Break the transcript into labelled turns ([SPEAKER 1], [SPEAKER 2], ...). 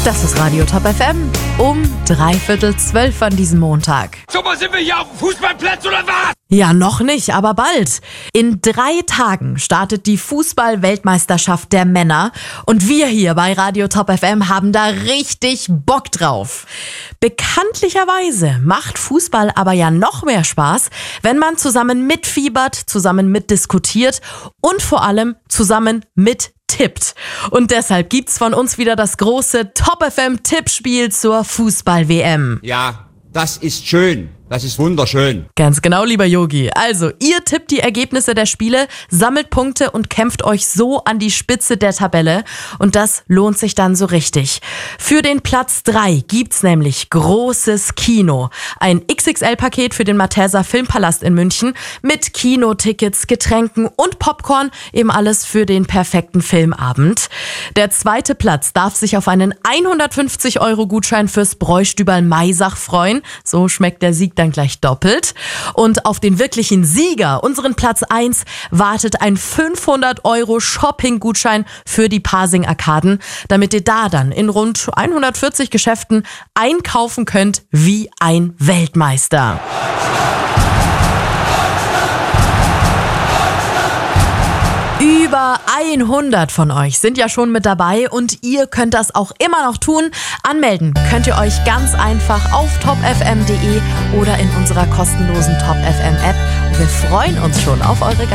[SPEAKER 1] Das ist Radio Top FM um 11:45 an diesem Montag.
[SPEAKER 2] So, mal sind wir hier auf dem Fußballplatz oder was?
[SPEAKER 1] Ja, noch nicht, aber bald. In 3 Tagen startet die Fußball-Weltmeisterschaft der Männer und wir hier bei Radio Top FM haben da richtig Bock drauf. Bekanntlicherweise macht Fußball aber ja noch mehr Spaß, wenn man zusammen mitfiebert, zusammen mitdiskutiert und vor allem zusammen mittippt. Und deshalb gibt's von uns wieder das große Top FM Tippspiel zur Fußball-WM.
[SPEAKER 2] Ja, das ist schön. Das ist wunderschön.
[SPEAKER 1] Ganz genau, lieber Yogi. Also, ihr tippt die Ergebnisse der Spiele, sammelt Punkte und kämpft euch so an die Spitze der Tabelle. Und das lohnt sich dann so richtig. Für den Platz 3 gibt's nämlich großes Kino. Ein XXL-Paket für den Malteser Filmpalast in München mit Kinotickets, Getränken und Popcorn. Eben alles für den perfekten Filmabend. Der zweite Platz darf sich auf einen 150-Euro-Gutschein fürs Bräustüberl Maisach freuen. So schmeckt der Sieg dann gleich doppelt. Und auf den wirklichen Sieger, unseren Platz 1, wartet ein 500-Euro Shopping-Gutschein für die Pasing-Arkaden, damit ihr da dann in rund 140 Geschäften einkaufen könnt wie ein Weltmeister. Über 100 von euch sind ja schon mit dabei und ihr könnt das auch immer noch tun. Anmelden könnt ihr euch ganz einfach auf topfm.de oder in unserer kostenlosen Top FM App. Wir freuen uns schon auf eure